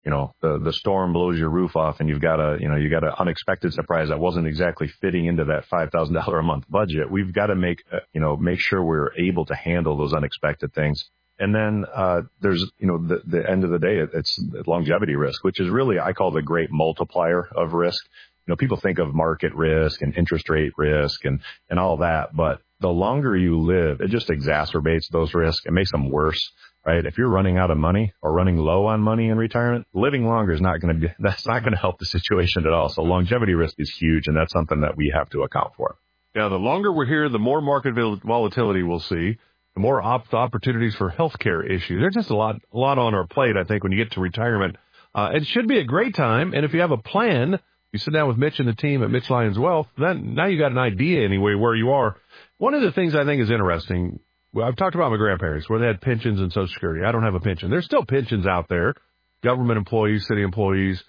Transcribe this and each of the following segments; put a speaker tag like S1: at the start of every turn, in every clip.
S1: the storm blows your roof off and you got an unexpected surprise that wasn't exactly fitting into that $5,000 a month budget. We've got to make sure we're able to handle those unexpected things. And then there's, the end of the day, it's longevity risk, which is really, I call the great multiplier of risk. People think of market risk and interest rate risk and all that, but the longer you live, it just exacerbates those risks. It makes them worse, right? If you're running out of money or running low on money in retirement, living longer is that's not going to help the situation at all. So longevity risk is huge, and that's something that we have to account for.
S2: Yeah, the longer we're here, the more market volatility we'll see, the more opportunities for healthcare issues. There's just a lot on our plate, I think, when you get to retirement. It should be a great time, and if you have a plan, you sit down with Mitch and the team at Mitch Lyons Wealth, then now you got an idea anyway where you are. One of the things I think is interesting, I've talked about my grandparents where they had pensions and Social Security. I don't have a pension. There's still pensions out there, government employees, city employees,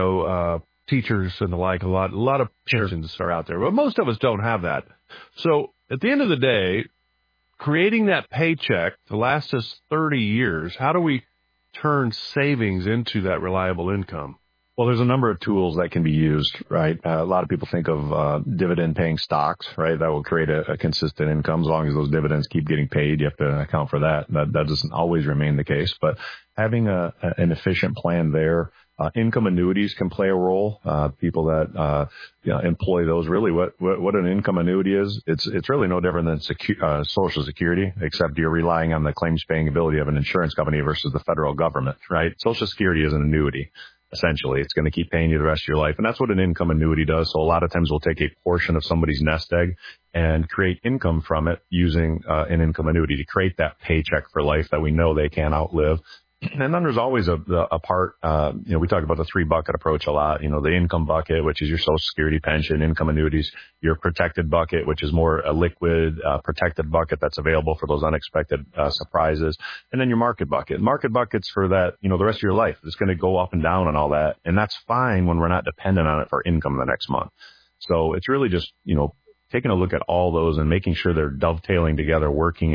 S2: teachers and the like. A lot of pensions are out there, but most of us don't have that. So at the end of the day, creating that paycheck to last us 30 years, how do we turn savings into that reliable income?
S1: Well, there's a number of tools that can be used, right? A lot of people think of dividend-paying stocks, right? That will create a consistent income. As long as those dividends keep getting paid, you have to account for that. That doesn't always remain the case. But having an efficient plan there, income annuities can play a role. People that employ those, really, what an income annuity is, it's really no different than Social Security, except you're relying on the claims-paying ability of an insurance company versus the federal government, right? Social Security is an annuity. Essentially, it's going to keep paying you the rest of your life. And that's what an income annuity does. So a lot of times we'll take a portion of somebody's nest egg and create income from it using an income annuity to create that paycheck for life that we know they can outlive. And then there's always a part, we talk about the 3-bucket approach a lot, the income bucket, which is your Social Security, pension, income annuities, your protected bucket, which is more a liquid, protected bucket that's available for those unexpected surprises. And then your market bucket. Market bucket's for that, the rest of your life. It's going to go up and down and all that. And that's fine when we're not dependent on it for income the next month. So it's really just, taking a look at all those and making sure they're dovetailing together, working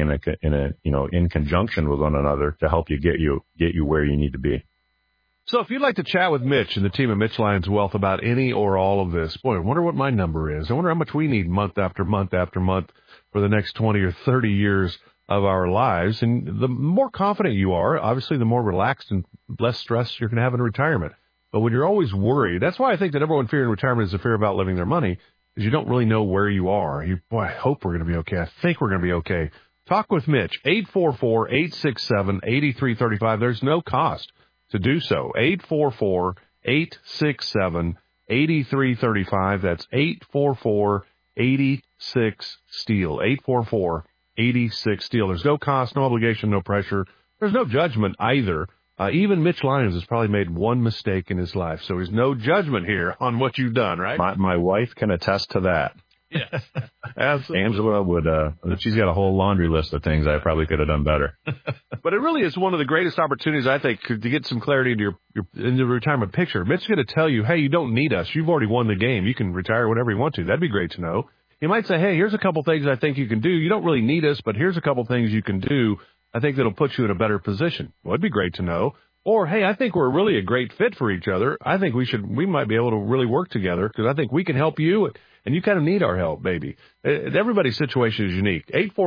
S1: in conjunction with one another to help you get you where you need to be.
S2: So if you'd like to chat with Mitch and the team at Mitch Lyons Wealth about any or all of this, boy, I wonder what my number is. I wonder how much we need month after month after month for the next 20 or 30 years of our lives. And the more confident you are, obviously, the more relaxed and less stress you're going to have in retirement. But when you're always worried, that's why I think the number one fear in retirement is the fear about living their money. Because you don't really know where you are. I hope we're going to be okay. I think we're going to be okay. Talk with Mitch, 844-867-8335. There's no cost to do so. 844-867-8335. That's 844-86-STEEL. 844-86-STEEL. There's no cost, no obligation, no pressure. There's no judgment either. Even Mitch Lyons has probably made one mistake in his life, so there's no judgment here on what you've done, right?
S1: My wife can attest to that.
S2: Yes, absolutely.
S1: Angela would, she's got a whole laundry list of things I probably could have done better.
S2: But it really is one of the greatest opportunities, I think, to get some clarity into your retirement picture. Mitch's going to tell you, hey, you don't need us. You've already won the game. You can retire whenever you want to. That'd be great to know. He might say, hey, here's a couple things I think you can do. You don't really need us, but here's a couple things you can do. I think that'll put you in a better position. Well, it'd be great to know. Or, hey, I think we're really a great fit for each other. I think we might be able to really work together because I think we can help you and you kind of need our help, maybe. Everybody's situation is unique.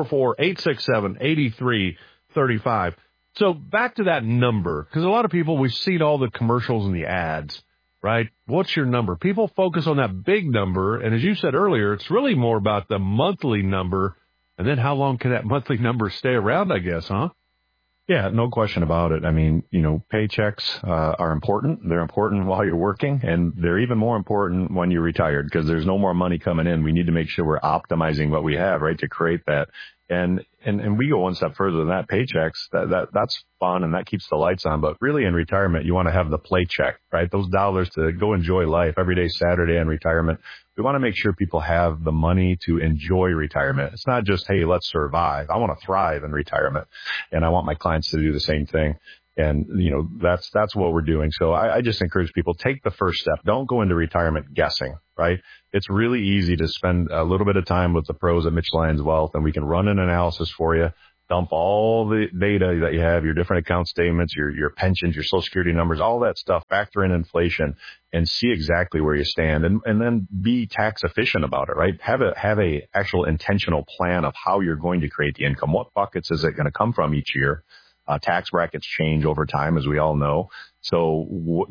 S2: 844-867-8335. So back to that number, because a lot of people, we've seen all the commercials and the ads, right? What's your number? People focus on that big number. And as you said earlier, it's really more about the monthly number. And then how long can that monthly number stay around, I guess, huh?
S1: Yeah, no question about it. I mean, paychecks are important. They're important while you're working, and they're even more important when you're retired because there's no more money coming in. We need to make sure we're optimizing what we have, right, to create that. And we go one step further than that. Paychecks, that's fun and that keeps the lights on. But really in retirement, you want to have the play check, right? Those dollars to go enjoy life every day, Saturday in retirement. We want to make sure people have the money to enjoy retirement. It's not just, hey, let's survive. I want to thrive in retirement. And I want my clients to do the same thing. And, that's what we're doing. So I just encourage people, take the first step. Don't go into retirement guessing, right? It's really easy to spend a little bit of time with the pros at Mitch Lyons Wealth, and we can run an analysis for you. dump all the data that you have, your different account statements, your pensions, your Social Security numbers, all that stuff, factor in inflation and see exactly where you stand and then be tax efficient about it, right? Have a actual intentional plan of how you're going to create the income. What buckets is it going to come from each year? Tax brackets change over time, as we all know. So,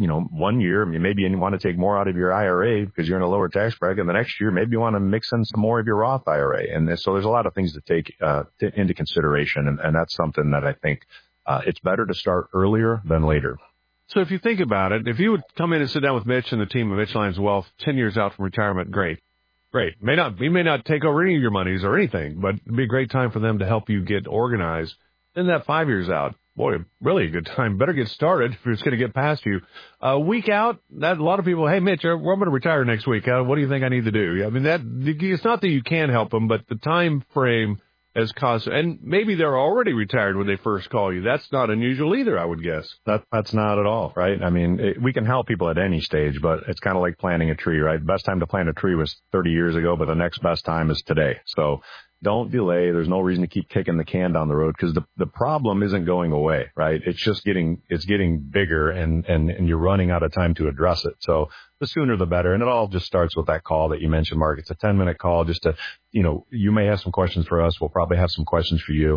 S1: 1 year, maybe you want to take more out of your IRA because you're in a lower tax bracket. The next year, maybe you want to mix in some more of your Roth IRA. And so there's a lot of things to take into consideration. And that's something that I think it's better to start earlier than later.
S2: So if you think about it, if you would come in and sit down with Mitch and the team of Mitch Lyons Wealth 10 years out from retirement, great. We may not take over any of your monies or anything, but it'd be a great time for them to help you get organized. Then that 5 years out, boy, really a good time. Better get started if it's going to get past you. A week out, a lot of people, hey, Mitch, I'm going to retire next week. What do you think I need to do? I mean, it's not that you can't help them, but the time frame has caused, and maybe they're already retired when they first call you. That's not unusual either, I would guess.
S1: That's not at all, right? I mean, we can help people at any stage, but it's kind of like planting a tree, right? Best time to plant a tree was 30 years ago, but the next best time is today. So don't delay. There's no reason to keep kicking the can down the road because the problem isn't going away, right? It's just getting bigger and you're running out of time to address it. So the sooner the better. And it all just starts with that call that you mentioned, Mark. It's a 10-minute call just to, you may have some questions for us. We'll probably have some questions for you.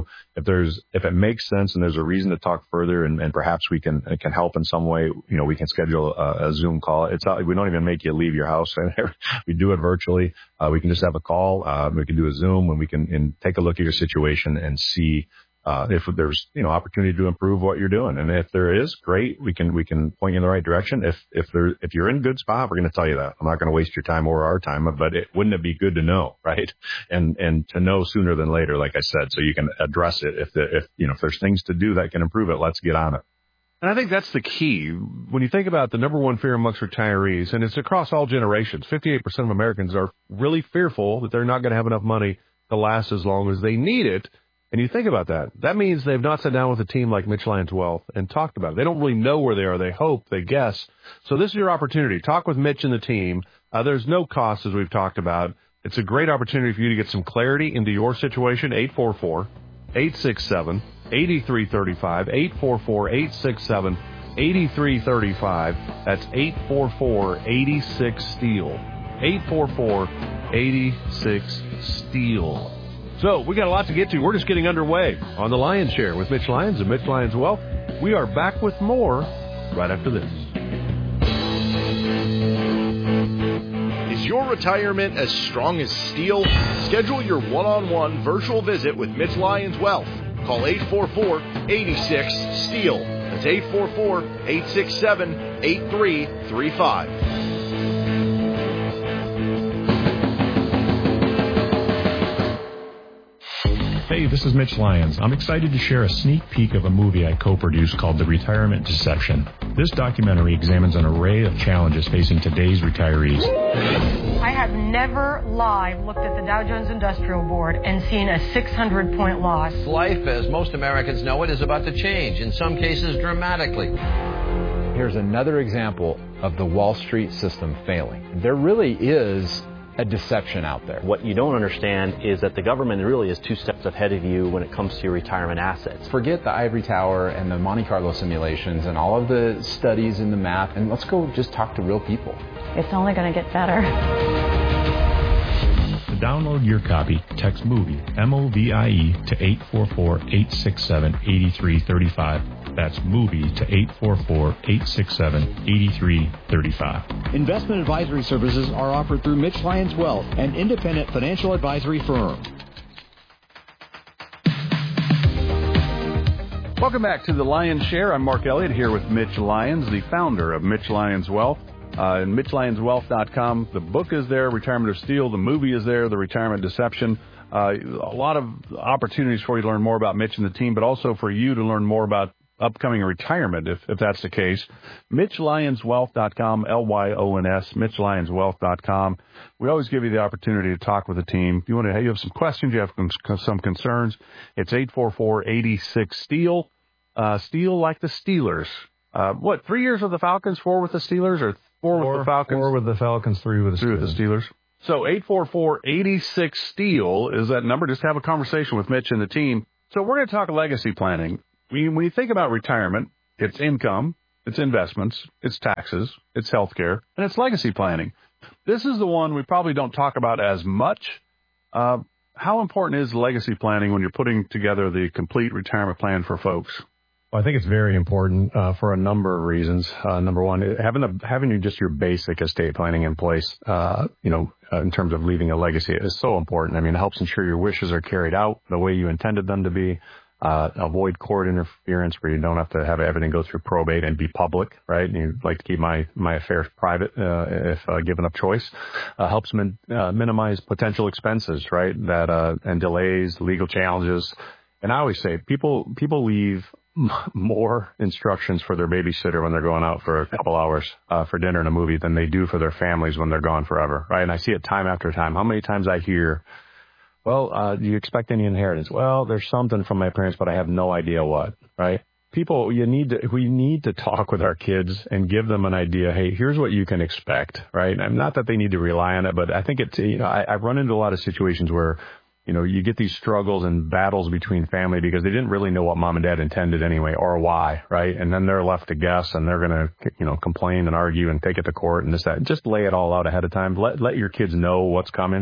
S1: If it makes sense and there's a reason to talk further and perhaps we can help in some way, we can schedule a Zoom call. We don't even make you leave your house. We do it virtually. We can just have a call. We can do a Zoom and we can take a look at your situation and see if there's opportunity to improve what you're doing. And if there is, great, we can point you in the right direction. If you're in a good spot, we're going to tell you that. I'm not going to waste your time or our time, but wouldn't it be good to know, right? And to know sooner than later, like I said, so you can address it. If there's things to do that can improve it, let's get on it.
S2: And I think that's the key. When you think about the number one fear amongst retirees, and it's across all generations, 58% of Americans are really fearful that they're not going to have enough money to last as long as they need it. And you think about that. That means they've not sat down with a team like Mitch Lyons Wealth and talked about it. They don't really know where they are. They hope, they guess. So this is your opportunity. Talk with Mitch and the team. There's no cost, as we've talked about. It's a great opportunity for you to get some clarity into your situation. 844-867-8335. 844-867-8335. That's 844-86-STEEL. 844-86-STEEL. So we got a lot to get to. We're just getting underway on the Lion's Share with Mitch Lyons and Mitch Lyons Wealth. We are back with more right after this.
S3: Is your retirement as strong as steel? Schedule your one-on-one virtual visit with Mitch Lyons Wealth. Call 844-86-STEEL. That's 844-867-8335.
S4: Hey, this is Mitch Lyons. I'm excited to share a sneak peek of a movie I co-produced called The Retirement Deception. This documentary examines an array of challenges facing today's retirees.
S5: I have never live looked at the Dow Jones Industrial Board and seen a 600-point loss.
S6: Life, as most Americans know it, is about to change, in some cases dramatically.
S7: Here's another example of the Wall Street system failing. There really is a deception out there.
S8: What you don't understand is that the government really is 2 steps ahead of you when it comes to your retirement assets.
S7: Forget the ivory tower and the Monte Carlo simulations and all of the studies and the math, and let's go just talk to real people.
S9: It's only going to get better.
S4: To download your copy, text MOVIE, M-O-V-I-E, to 844-867-8335. That's MOVIE to 844-867-8335.
S10: Investment advisory services are offered through Mitch Lyons Wealth, an independent financial advisory firm.
S2: Welcome back to the Lion's Share. I'm Mark Elliott here with Mitch Lyons, the founder of Mitch Lyons Wealth. And MitchLyonsWealth.com. The book is there, Retirement of Steel. The movie is there, The Retirement Deception. A lot of opportunities for you to learn more about Mitch and the team, but also for you to learn more about upcoming retirement, if that's the case. MitchLyonsWealth.com, L-Y-O-N-S, MitchLyonsWealth.com. We always give you the opportunity to talk with the team. If you have some questions, you have some concerns, it's 844-86-STEEL. Steel like the Steelers. 3 years with the Falcons, 4 with the Steelers, or four with the Falcons?
S1: 4 with the Falcons, 3 with the Steelers.
S2: So 844-86-STEEL is that number. Just have a conversation with Mitch and the team.
S11: So we're going to talk legacy planning. When you think about retirement, it's income, it's investments, it's taxes, it's healthcare, and it's legacy planning. This is the one we probably don't talk about as much. How important is legacy planning when you're putting together the complete retirement plan for folks?
S1: Well, I think it's very important for a number of reasons. Number one, having just your basic estate planning in place, in terms of leaving a legacy is so important. I mean, it helps ensure your wishes are carried out the way you intended them to be. Avoid court interference where you don't have to have everything go through probate and be public, right? And you like to keep my affairs private if given a choice. Helps minimize potential expenses, right? And delays, legal challenges. And I always say people leave more instructions for their babysitter when they're going out for a couple hours for dinner and a movie than they do for their families when they're gone forever, right? And I see it time after time. How many times I hear, well, do you expect any inheritance? Well, there's something from my parents, but I have no idea what, right? We need to talk with our kids and give them an idea. Hey, here's what you can expect, right? And not that they need to rely on it, but I think I run into a lot of situations where, you get these struggles and battles between family because they didn't really know what mom and dad intended anyway or why, right? And then they're left to guess and they're going to, complain and argue and take it to court and this, that. Just lay it all out ahead of time. Let your kids know what's coming.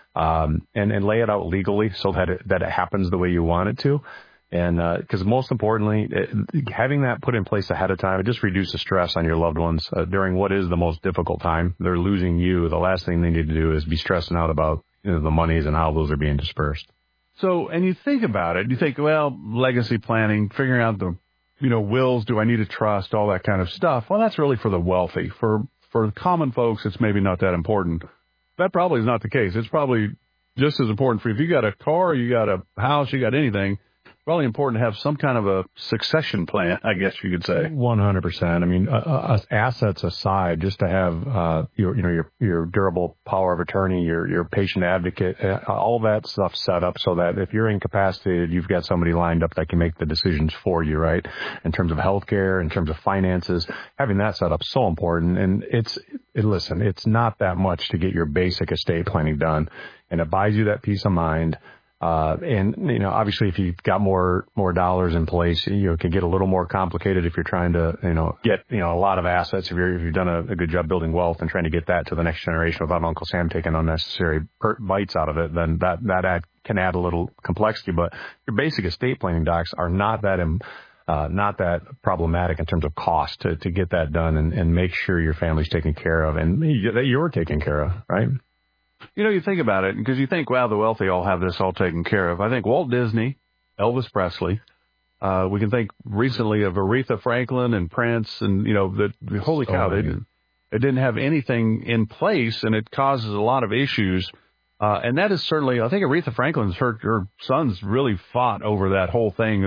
S1: And lay it out legally so that it happens the way you want it to. And, cause most importantly, having that put in place ahead of time, it just reduces stress on your loved ones during what is the most difficult time. They're losing you. The last thing they need to do is be stressing out about the monies and how those are being dispersed.
S11: So, and you think about it, you think, well, legacy planning, figuring out the, wills, do I need a trust, all that kind of stuff. Well, that's really for the wealthy. For common folks, it's maybe not that important. That probably is not the case. It's probably just as important for you. If you got a car, you got a house, you got anything, probably important to have some kind of a succession plan, I guess you could say.
S1: 100%. I mean, assets aside, just to have your durable power of attorney, your patient advocate, all that stuff set up so that if you're incapacitated, you've got somebody lined up that can make the decisions for you, right? In terms of healthcare, in terms of finances, having that set up so important. And listen, it's not that much to get your basic estate planning done, and it buys you that peace of mind. And obviously if you've got more dollars in place, it can get a little more complicated if you're trying to, get, a lot of assets. If you've done a good job building wealth and trying to get that to the next generation without Uncle Sam taking unnecessary bites out of it, then that can add a little complexity. But your basic estate planning docs are not that problematic in terms of cost to get that done and make sure your family's taken care of and that you're taken care of, right?
S11: You think about it because you think, wow, the wealthy all have this all taken care of. I think Walt Disney, Elvis Presley, we can think recently of Aretha Franklin and Prince and, holy cow, they didn't have anything in place and it causes a lot of issues. And that is certainly, I think Aretha Franklin's, her sons really fought over that whole thing.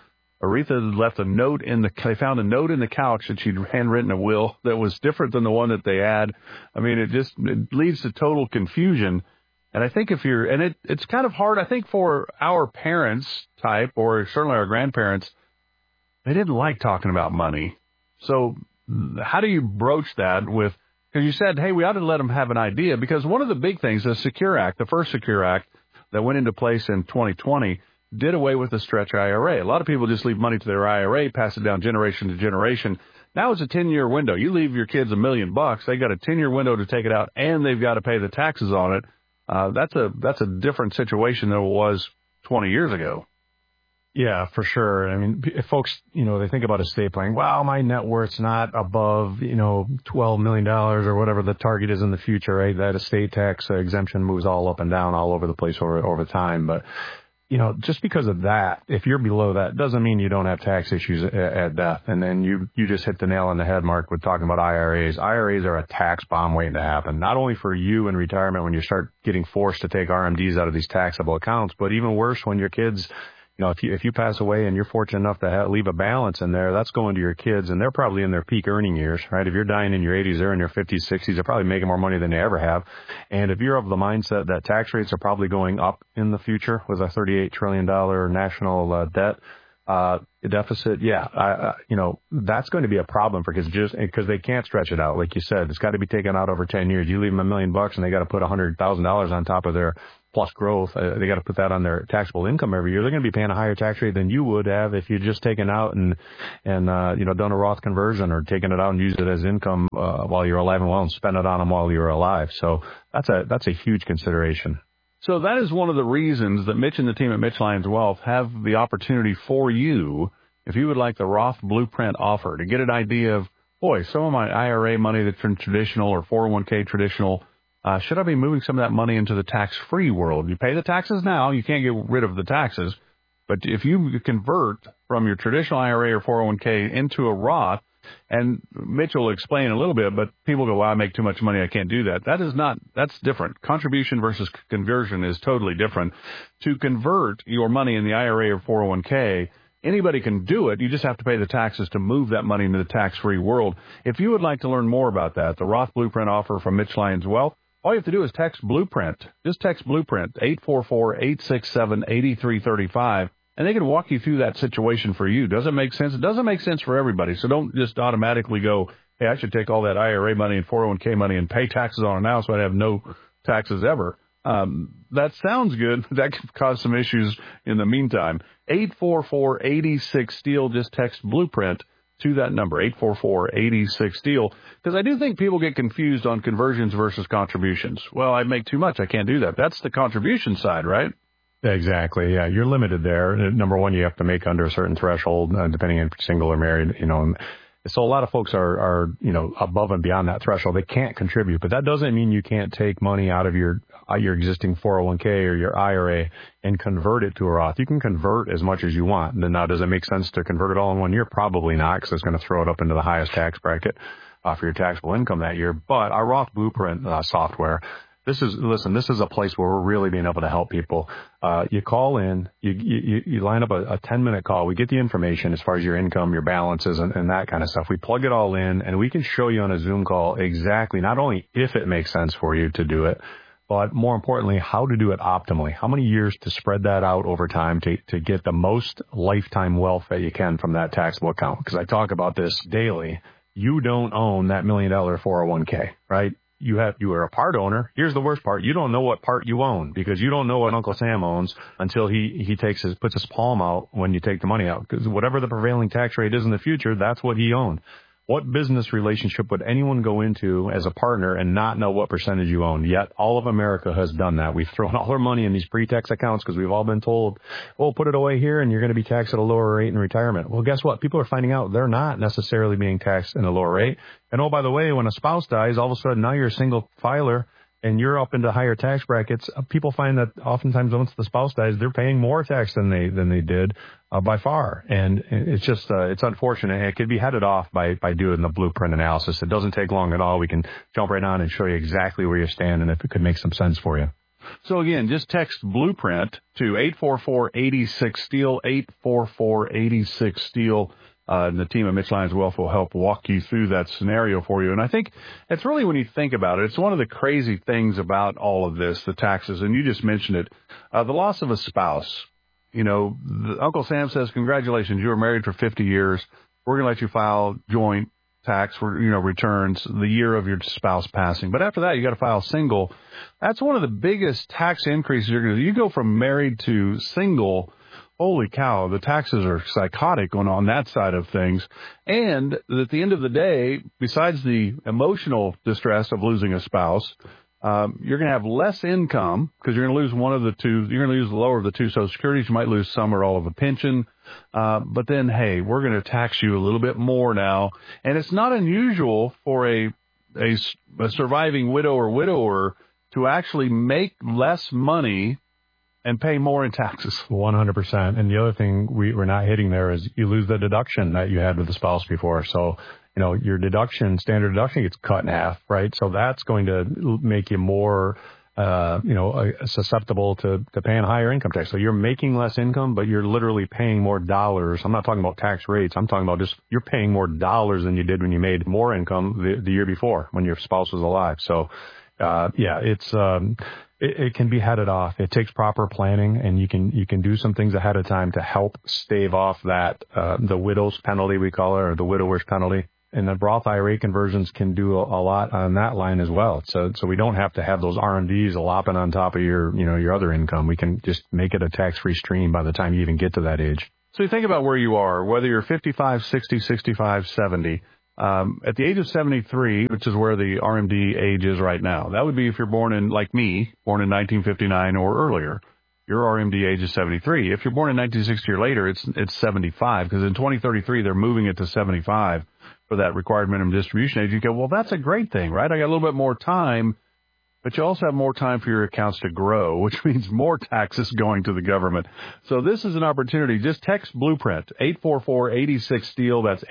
S11: Aretha left they found a note in the couch that she'd handwritten a will that was different than the one that they had. I mean, it leads to total confusion. And I think it's kind of hard, I think, for our parents type, or certainly our grandparents, they didn't like talking about money. So how do you broach that because you said, hey, we ought to let them have an idea, because one of the big things, the Secure Act, the first Secure Act that went into place in 2020, did away with the stretch IRA. A lot of people just leave money to their IRA, pass it down generation to generation. Now it's a 10-year window. You leave your kids $1 million, they got a 10-year window to take it out, and they've got to pay the taxes on it. That's a different situation than it was 20 years ago.
S1: Yeah, for sure. I mean, if folks, they think about estate planning, wow, my net worth's not above, $12 million or whatever the target is in the future, right? That estate tax exemption moves all up and down all over the place over time. But just because of that, if you're below that, doesn't mean you don't have tax issues at death. And then you just hit the nail on the head, Mark, with talking about IRAs. IRAs are a tax bomb waiting to happen, not only for you in retirement when you start getting forced to take RMDs out of these taxable accounts, but even worse when your kids, if you pass away and you're fortunate enough to leave a balance in there, that's going to your kids, and they're probably in their peak earning years, right? If you're dying in your 80s, they're in their 50s, 60s, they're probably making more money than they ever have. And if you're of the mindset that tax rates are probably going up in the future with a $38 trillion national debt deficit, that's going to be a problem for kids just because they can't stretch it out. Like you said, it's got to be taken out over 10 years. You leave them $1 million and they got to put $100,000 on top of their plus growth, they got to put that on their taxable income every year. They're going to be paying a higher tax rate than you would have if you'd just taken out and done a Roth conversion or taken it out and used it as income while you're alive and well and spent it on them while you're alive. So that's a huge consideration.
S11: So that is one of the reasons that Mitch and the team at Mitch Lyons Wealth have the opportunity for you, if you would like the Roth Blueprint offer, to get an idea of, boy, some of my IRA money that's in traditional or 401k traditional, should I be moving some of that money into the tax-free world? You pay the taxes now. You can't get rid of the taxes. But if you convert from your traditional IRA or 401k into a Roth, and Mitch will explain a little bit, but people go, well, I make too much money, I can't do that. That's different. Contribution versus conversion is totally different. To convert your money in the IRA or 401k, anybody can do it. You just have to pay the taxes to move that money into the tax-free world. If you would like to learn more about that, the Roth Blueprint offer from Mitch Lyons Wealth, all you have to do is text Blueprint. Just text Blueprint, 844-867-8335. And they can walk you through that situation for you. Does it make sense? It doesn't make sense for everybody. So don't just automatically go, hey, I should take all that IRA money and 401k money and pay taxes on it now so I'd have no taxes ever. That sounds good. That could cause some issues in the meantime. 844-86-STEEL. Just text Blueprint to that number, 844-86-STEEL. Because I do think people get confused on conversions versus contributions. Well, I make too much. I can't do that. That's the contribution side, right?
S1: Exactly. Yeah, you're limited there. Number one, you have to make under a certain threshold, depending on if you're single or married. So a lot of folks are above and beyond that threshold. They can't contribute, but that doesn't mean you can't take money out of your existing 401k or your IRA and convert it to a Roth. You can convert as much as you want. Now, does it make sense to convert it all in 1 year? Probably not, because it's going to throw it up into the highest tax bracket for your taxable income that year. But our Roth Blueprint software. This is a place where we're really being able to help people. You call in, you line up a 10-minute call. We get the information as far as your income, your balances, and that kind of stuff. We plug it all in, and we can show you on a Zoom call exactly not only if it makes sense for you to do it, but more importantly, how to do it optimally. How many years to spread that out over time to get the most lifetime wealth that you can from that taxable account. Because I talk about this daily. You don't own that $1 million 401k, right? You are a part owner. Here's the worst part. You don't know what part you own because you don't know what Uncle Sam owns until he puts his palm out when you take the money out. Because whatever the prevailing tax rate is in the future, that's what he owned. What business relationship would anyone go into as a partner and not know what percentage you own? Yet all of America has done that. We've thrown all our money in these pre-tax accounts because we've all been told, well, put it away here and you're going to be taxed at a lower rate in retirement. Well, guess what? People are finding out they're not necessarily being taxed in a lower rate. And oh, by the way, when a spouse dies, all of a sudden now you're a single filer and you're up into higher tax brackets. People find that oftentimes once the spouse dies, they're paying more tax than they did by far. And it's just it's unfortunate. It could be headed off by doing the blueprint analysis. It doesn't take long at all. We can jump right on and show you exactly where you stand and if it could make some sense for you.
S11: So again, just text Blueprint to 844-86-STEEL, 844-86-STEEL. And the team at Mitch Lyons Wealth will help walk you through that scenario for you. And I think it's really, when you think about it, it's one of the crazy things about all of this, the taxes, and you just mentioned it, the loss of a spouse. Uncle Sam says, congratulations, you were married for 50 years. We're going to let you file joint tax, returns the year of your spouse passing. But after that, you got to file single. That's one of the biggest tax increases you're going to do. You go from married to single. Holy cow, the taxes are psychotic on that side of things. And at the end of the day, besides the emotional distress of losing a spouse, you're going to have less income because you're going to lose one of the two. You're going to lose the lower of the two Social Securities. You might lose some or all of a pension. But then, hey, we're going to tax you a little bit more now. And it's not unusual for a surviving widow or widower to actually make less money and pay more in taxes.
S1: 100%. And the other thing we're not hitting there is you lose the deduction that you had with the spouse before. So, your standard deduction gets cut in half, right? So that's going to make you more, susceptible to paying higher income tax. So you're making less income, but you're literally paying more dollars. I'm not talking about tax rates. I'm talking about just you're paying more dollars than you did when you made more income the year before when your spouse was alive. So, it can be headed off. It takes proper planning, and you can do some things ahead of time to help stave off that the widow's penalty, we call it, or the widower's penalty.
S4: And the Roth IRA conversions can do a lot on that line as well. So we don't have to have those RMDs lopping on top of your other income. We can just make it a tax-free stream by the time you even get to that age.
S11: So you think about where you are, whether you're 55, 60, 65, 70. At the age of 73, which is where the RMD age is right now, that would be if you're born in, like me, born in 1959 or earlier. Your RMD age is 73. If you're born in 1960 or later, it's 75, because in 2033 they're moving it to 75 for that required minimum distribution age. You go, well, that's a great thing, right? I got a little bit more time, but you also have more time for your accounts to grow, which means more taxes going to the government. So this is an opportunity. Just text Blueprint 844-86-STEEL. That's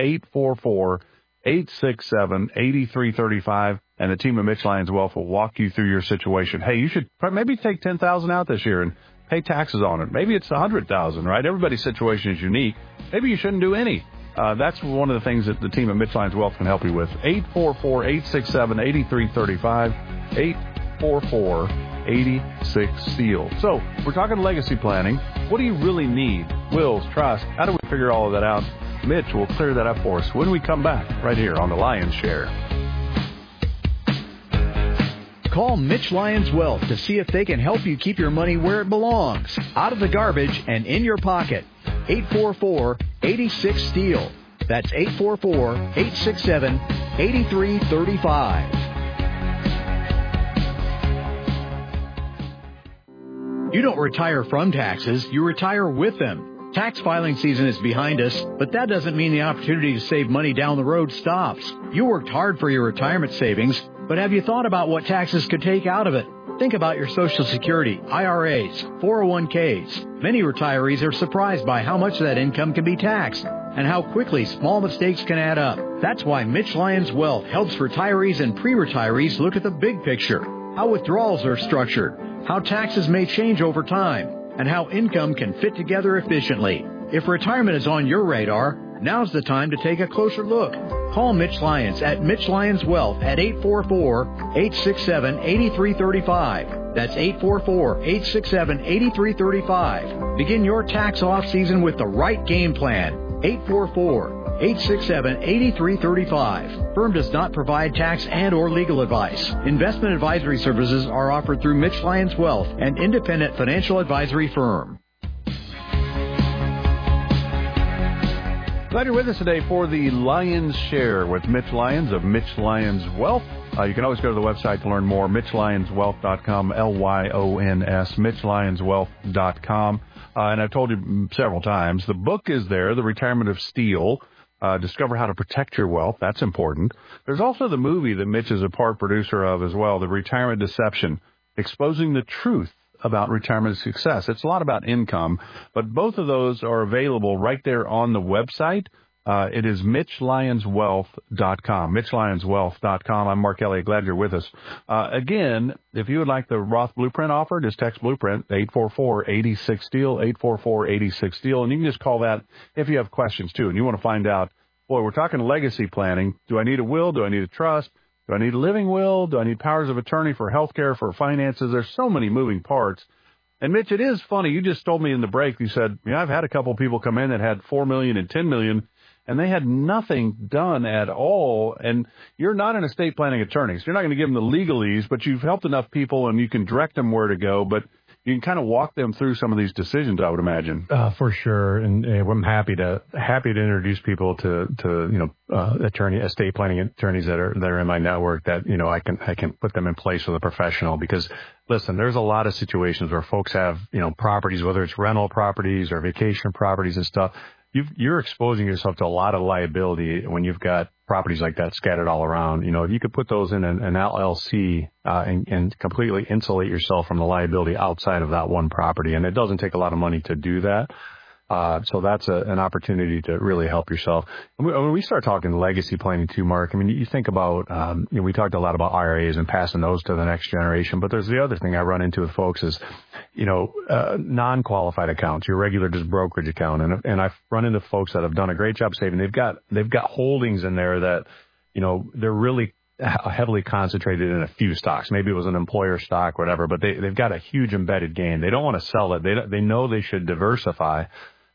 S11: 844-867-8335. And the team of Mitch Lyons Wealth will walk you through your situation. Hey, you should maybe take $10,000 out this year and pay taxes on it. Maybe it's $100,000, right? Everybody's situation is unique. Maybe you shouldn't do any. That's one of the things that the team of Mitch Lyons Wealth can help you with. 844-867-8335. 844-86-STEEL. So we're talking legacy planning. What do you really need? Wills, trust. How do we figure all of that out? Mitch will clear that up for us when we come back right here on the Lyons Share.
S10: Call Mitch Lyons Wealth to see if they can help you keep your money where it belongs, out of the garbage and in your pocket. 844-86-STEEL. That's 844-867-8335. You don't retire from taxes, you retire with them. Tax filing season is behind us, but that doesn't mean the opportunity to save money down the road stops. You worked hard for your retirement savings, but have you thought about what taxes could take out of it? Think about your Social Security, IRAs, 401ks. Many retirees are surprised by how much of that income can be taxed and how quickly small mistakes can add up. That's why Mitch Lyons Wealth helps retirees and pre-retirees look at the big picture, how withdrawals are structured, how taxes may change over time, and how income can fit together efficiently. If retirement is on your radar, now's the time to take a closer look. Call Mitch Lyons at Mitch Lyons Wealth at 844-867-8335. That's 844-867-8335. Begin your tax off season with the right game plan. 844-867-8335. Firm does not provide tax and or legal advice. Investment advisory services are offered through Mitch Lyons Wealth, an independent financial advisory firm.
S11: Glad you're with us today for the Lyons Share with Mitch Lyons of Mitch Lyons Wealth. You can always go to the website to learn more, MitchLyonsWealth.com, Lyons, MitchLyonsWealth.com. And I've told you several times, the book is there, The Retirement of Steel. Discover how to protect your wealth. That's important. There's also the movie that Mitch is a part producer of as well, The Retirement Deception, exposing the truth about retirement success. It's a lot about income, but both of those are available right there on the website. It is MitchLyonsWealth.com, MitchLyonsWealth.com. I'm Mark Elliott. Glad you're with us. Again, if you would like the Roth Blueprint offer, just text Blueprint, 844-86-STEEL, 844-86-STEEL, and you can just call that if you have questions, too, and you want to find out, boy, we're talking legacy planning. Do I need a will? Do I need a trust? Do I need a living will? Do I need powers of attorney for health care, for finances? There's so many moving parts. And, Mitch, it is funny. You just told me in the break, you said, I've had a couple of people come in that had $4 million and $10 million, and they had nothing done at all. And you're not an estate planning attorney, so you're not going to give them the legalese, but you've helped enough people and you can direct them where to go. But you can kind of walk them through some of these decisions, I would imagine.
S4: For sure. And I'm happy to introduce people to estate planning attorneys that are in my network that, I can put them in place with a professional, because listen, there's a lot of situations where folks have, properties, whether it's rental properties or vacation properties and stuff. You're exposing yourself to a lot of liability when you've got properties like that scattered all around. If you could put those in an LLC and completely insulate yourself from the liability outside of that one property, and it doesn't take a lot of money to do that. So that's an opportunity to really help yourself. When we start talking legacy planning too, Mark, you think about, we talked a lot about IRAs and passing those to the next generation, but there's the other thing I run into with folks is, non-qualified accounts, your regular just brokerage account. And I've run into folks that have done a great job saving. They've got holdings in there that, they're really heavily concentrated in a few stocks. Maybe it was an employer stock, whatever, but they've got a huge embedded gain. They don't want to sell it. They know they should diversify.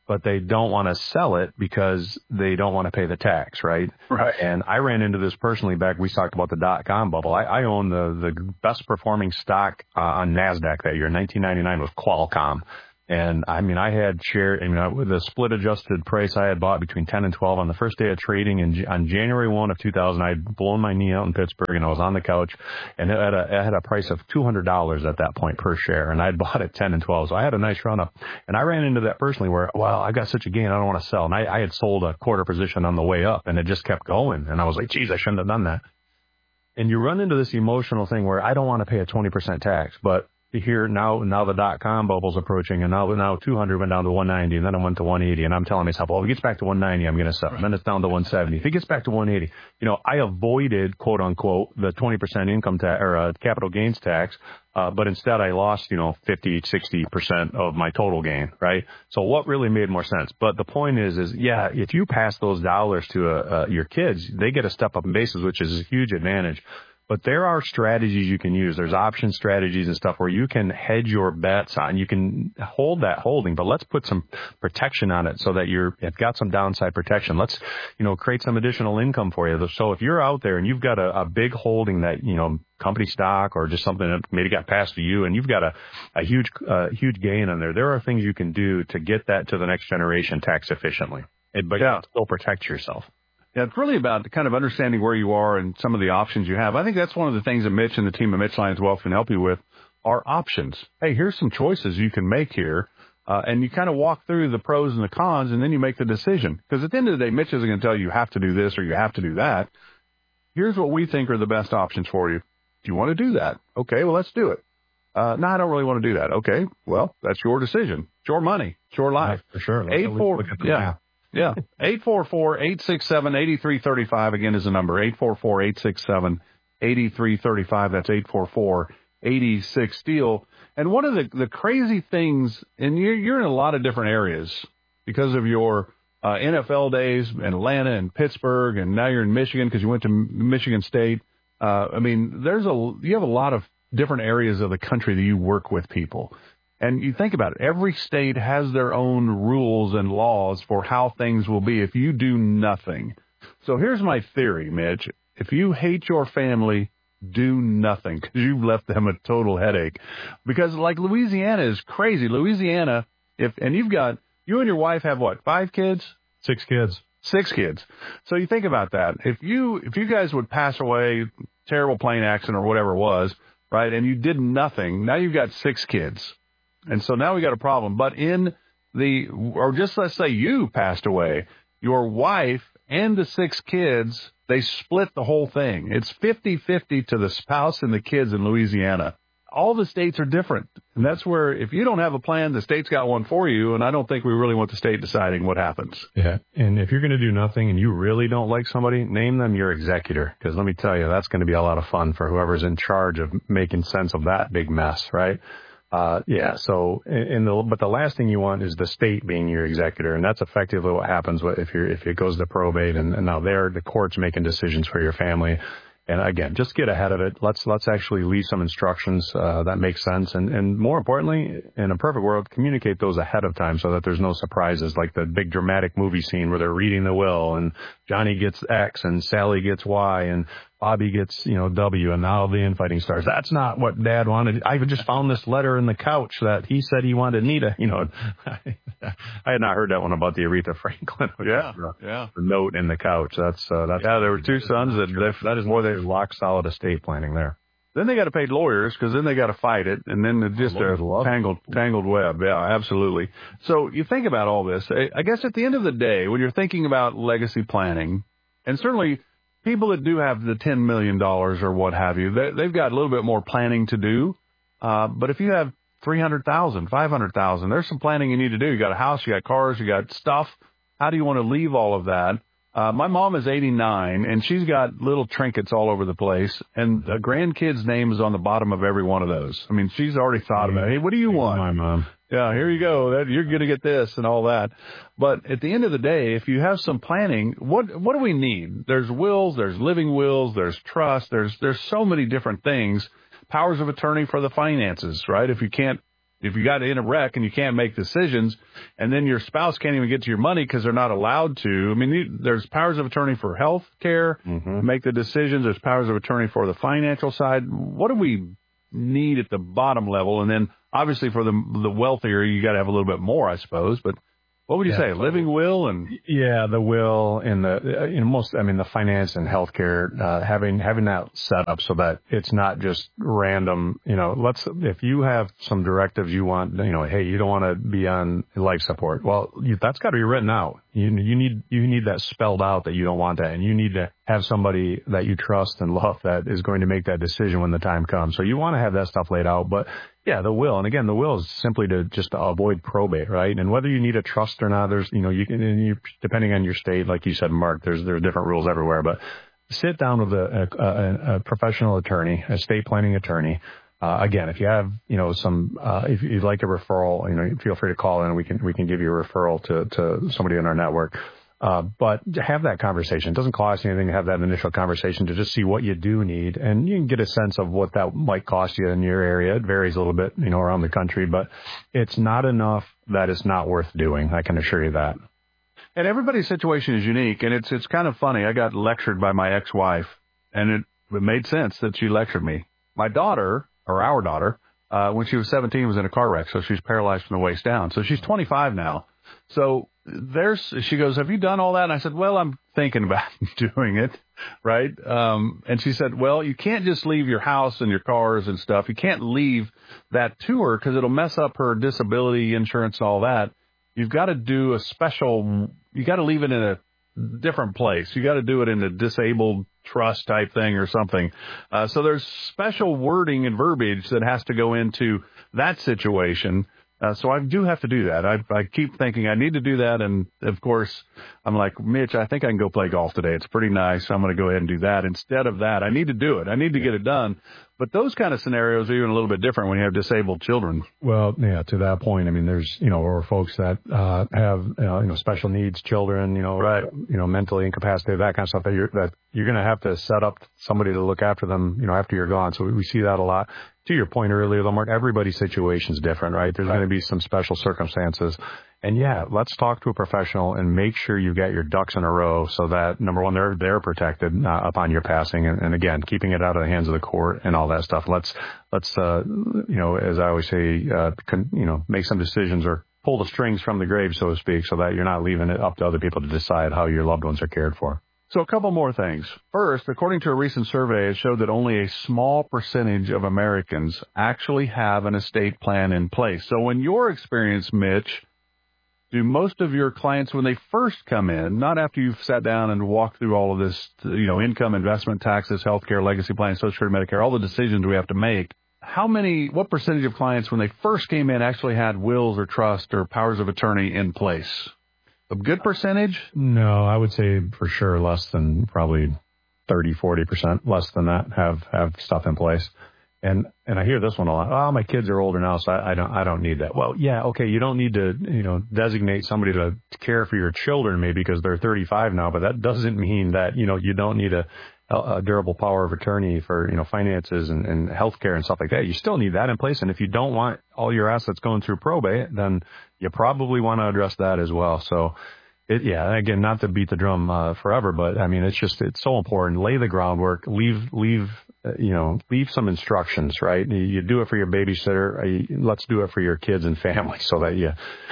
S4: but they don't want to sell it because they don't want to pay the tax, right?
S11: Right.
S4: And I ran into this personally back, we talked about the dot-com bubble. I owned the best performing stock on NASDAQ that year. 1999 was Qualcomm. And I mean, I had with the split adjusted price, I had bought between 10 and 12 on the first day of trading. And on January 1 of 2000, I had blown my knee out in Pittsburgh and I was on the couch and it had a price of $200 at that point per share. And I'd bought at 10 and 12. So I had a nice run up and I ran into that personally where, well, I got such a gain. I don't want to sell. And I had sold a quarter position on the way up and it just kept going. And I was like, geez, I shouldn't have done that. And you run into this emotional thing where I don't want to pay a 20% tax, but here now the dot-com bubble's approaching, and now 200 went down to 190, and then it went to 180, and I'm telling myself, well, if it gets back to 190, I'm going to sell. And then it's down to 170. If it gets back to 180, I avoided, quote unquote, the 20% income tax or capital gains tax, but instead I lost, 50, 60% of my total gain, right? So what really made more sense? But the point is yeah, if you pass those dollars to your kids, they get a step up in basis, which is a huge advantage. But there are strategies you can use. There's option strategies and stuff where you can hedge your bets on. You can hold that holding, but let's put some protection on it so that you've got some downside protection. Let's, create some additional income for you. So if you're out there and you've got a big holding that, company stock or just something that maybe got passed to you and you've got a huge gain on there are things you can do to get that to the next generation tax efficiently. But still protect yourself.
S11: Yeah, it's really about kind of understanding where you are and some of the options you have. I think that's one of the things that Mitch and the team at Mitch Lyons Wealth can help you with are options. Hey, here's some choices you can make here. And you kind of walk through the pros and the cons, and then you make the decision. Because at the end of the day, Mitch isn't going to tell you have to do this or you have to do that. Here's what we think are the best options for you. Do you want to do that? Okay, well, let's do it. No, I don't really want to do that. Okay, well, that's your decision. It's your money. It's your life.
S4: For sure.
S11: Yeah. 844-867-8335 again is the number. 844-867-8335. That's 844-86-STEEL. And one of the crazy things, and you're in a lot of different areas because of your NFL days in Atlanta and Pittsburgh, and now you're in Michigan because you went to Michigan State. You have a lot of different areas of the country that you work with people. And you think about it, every state has their own rules and laws for how things will be if you do nothing. So here's my theory, Mitch. If you hate your family, do nothing because you've left them a total headache. Because like Louisiana is crazy. Louisiana, you and your wife have what, 5 kids?
S4: 6 kids.
S11: 6 kids. So you think about that. If you guys would pass away, terrible plane accident or whatever it was, right, and you did nothing, now you've got 6 kids. And so now we got a problem. But just let's say you passed away, your wife and the 6 kids, they split the whole thing. It's 50-50 to the spouse and the kids in Louisiana. All the states are different. And that's where if you don't have a plan, the state's got one for you. And I don't think we really want the state deciding what happens.
S4: Yeah. And if you're going to do nothing and you really don't like somebody, name them your executor. Because let me tell you, that's going to be a lot of fun for whoever's in charge of making sense of that big mess, right? But the last thing you want is the state being your executor, and that's effectively what happens if it goes to probate, and now the court's making decisions for your family. And again, just get ahead of it. Let's actually leave some instructions that make sense, and more importantly, in a perfect world, communicate those ahead of time so that there's no surprises, like the big dramatic movie scene where they're reading the will, and Johnny gets X, and Sally gets Y, and Bobby gets, W, and now the infighting starts. That's not what Dad wanted. I just found this letter in the couch that he said he wanted Nita. I had not heard that one about the Aretha Franklin.
S11: Yeah.
S4: The note in the couch. That's
S11: there were 2 sons that is more than
S4: lock solid estate planning there.
S11: Then they got to pay lawyers because then they got to fight it, and then it's just a tangled web. Yeah, absolutely. So you think about all this. I guess at the end of the day, when you're thinking about legacy planning, and certainly people that do have the $10 million or what have you, they've got a little bit more planning to do. But if you have $300,000, $500,000, there's some planning you need to do. You got a house, you got cars, you got stuff. How do you want to leave all of that? My mom is 89, and she's got little trinkets all over the place, and a grandkid's name is on the bottom of every one of those. I mean, she's already thought about it. Hey, what do you want?
S4: My mom.
S11: Yeah, here you go. You're going to get this and all that. But at the end of the day, if you have some planning, what do we need? There's wills, there's living wills, there's trust, there's so many different things. Powers of attorney for the finances, right? If you can't if you got in a wreck and you can't make decisions, and then your spouse can't even get to your money because they're not allowed to. I mean, there's powers of attorney for health care, make the decisions. There's powers of attorney for the financial side. What do we need at the bottom level? And then obviously for the wealthier, you got to have a little bit more, I suppose. But what would you say? Living will and
S4: the will and the finance and healthcare, having that set up so that it's not just random. If you have some directives you want, hey, you don't want to be on life support. Well, that's got to be written out. You need that spelled out that you don't want that, and you need to have somebody that you trust and love that is going to make that decision when the time comes. So you want to have that stuff laid out, but yeah, the will. And again, the will is simply to avoid probate, right? And whether you need a trust or not, there's, depending on your state, like you said, Mark, there's different rules everywhere, but sit down with a professional attorney, estate planning attorney. Again, if you have, if you'd like a referral, feel free to call in. We can give you a referral to somebody in our network. But have that conversation. It doesn't cost you anything to have that initial conversation to just see what you do need. And you can get a sense of what that might cost you in your area. It varies a little bit, around the country, but it's not enough that it's not worth doing. I can assure you that.
S11: And everybody's situation is unique. And it's kind of funny. I got lectured by my ex-wife, and it made sense that she lectured me. My daughter, or our daughter, when she was 17, was in a car wreck. So she's paralyzed from the waist down. So she's 25 now. So she goes, have you done all that? And I said, well, I'm thinking about doing it. Right. And she said, well, you can't just leave your house and your cars and stuff. You can't leave that to her because it'll mess up her disability insurance and all that. You've got to do you got to leave it in a different place. You got to do it in a disabled trust type thing or something. So there's special wording and verbiage that has to go into that situation. So I do have to do that. I keep thinking I need to do that. And of course, I'm like, Mitch, I think I can go play golf today. It's pretty nice. I'm going to go ahead and do that. Instead of that, I need to do it. I need to get it done. But those kind of scenarios are even a little bit different when you have disabled children.
S4: Well, yeah, to that point, I mean, there's, or folks that have, special needs children,
S11: right.
S4: Mentally incapacitated, that kind of stuff that you're going to have to set up somebody to look after them, after you're gone. So we see that a lot. To your point earlier, though, Mark, everybody's situation is different, right? There's going to be some special circumstances. And yeah, let's talk to a professional and make sure you get your ducks in a row so that, number one, they're protected upon your passing. And again, keeping it out of the hands of the court and all that stuff. Let's as I always say, make some decisions or pull the strings from the grave, so to speak, so that you're not leaving it up to other people to decide how your loved ones are cared for.
S11: So a couple more things. First, according to a recent survey, it showed that only a small percentage of Americans actually have an estate plan in place. So in your experience, Mitch, do most of your clients, when they first come in, not after you've sat down and walked through all of this, income, investment, taxes, healthcare, legacy plan, Social Security, Medicare, all the decisions we have to make, what percentage of clients when they first came in actually had wills or trust or powers of attorney in place? A good percentage?
S4: No, I would say for sure less than probably 30-40%, less than that have stuff in place. And I hear this one a lot. Oh, my kids are older now, so I don't need that. Well, yeah, okay, you don't need to, designate somebody to care for your children maybe because they're 35 now, but that doesn't mean that, you don't need a durable power of attorney for, finances and healthcare and stuff like that. You still need that in place. And if you don't want all your assets going through probate, then you probably want to address that as well. So again, not to beat the drum forever, but I mean, it's so important. Lay the groundwork, leave some instructions, right? You do it for your babysitter. Let's do it for your kids and family so that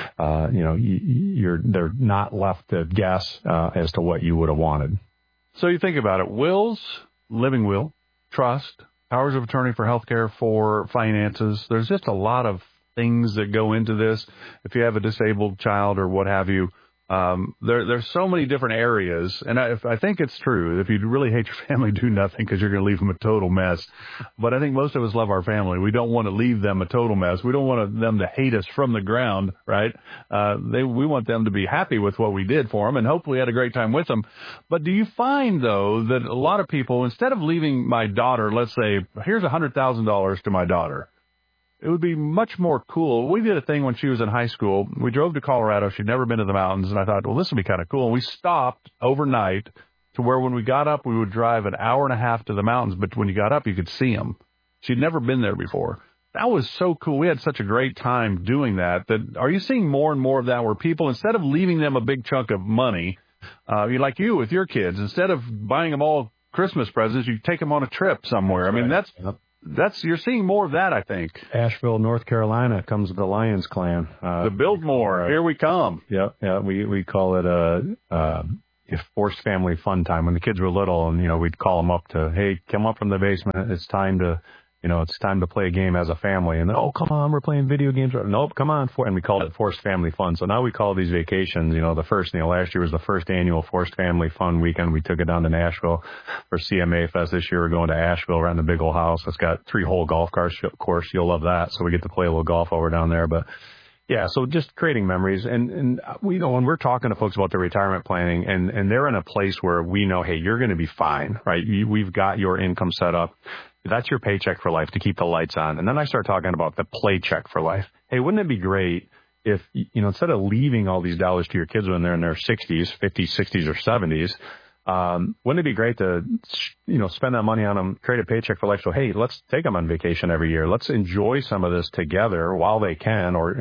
S4: they're not left to guess as to what you would have wanted.
S11: So you think about it, wills, living will, trust, powers of attorney for healthcare, for finances. There's just a lot of things that go into this. If you have a disabled child or what have you, there's so many different areas. And I think it's true. If you really hate your family, do nothing because you're going to leave them a total mess. But I think most of us love our family. We don't want to leave them a total mess. We don't want them to hate us from the ground, right? We want them to be happy with what we did for them and hopefully had a great time with them. But do you find, though, that a lot of people, instead of leaving my daughter, let's say, here's $100,000 to my daughter, it would be much more cool. We did a thing when she was in high school. We drove to Colorado. She'd never been to the mountains. And I thought, well, this would be kind of cool. And we stopped overnight to where when we got up, we would drive an hour and a half to the mountains. But when you got up, you could see them. She'd never been there before. That was so cool. We had such a great time doing that. Are you seeing more and more of that where people, instead of leaving them a big chunk of money, like you with your kids, instead of buying them all Christmas presents, you take them on a trip somewhere? I mean, you're seeing more of that, I think.
S4: Asheville, North Carolina comes the Lions Clan.
S11: The Biltmore, here we come.
S4: Yeah. We call it a forced family fun time. When the kids were little, and we'd call them up to, hey, come up from the basement. It's time to play a game as a family. And then, oh, come on, we're playing video games. Nope, come on. And we called it forced family fun. So now we call these vacations, last year was the first annual forced family fun weekend. We took it down to Nashville for CMA Fest. This year we're going to Asheville, around the big old house. It's got 3-hole golf course. You'll love that. So we get to play a little golf over down there. But yeah, so just creating memories. And we know when we're talking to folks about their retirement planning and they're in a place where we know, hey, you're going to be fine, right? We've got your income set up. That's your paycheck for life to keep the lights on. And then I start talking about the play check for life. Hey, wouldn't it be great if, instead of leaving all these dollars to your kids when they're in their 60s, 50s, 60s, or 70s, wouldn't it be great to, spend that money on them, create a paycheck for life? So, hey, let's take them on vacation every year. Let's enjoy some of this together while they can. Or,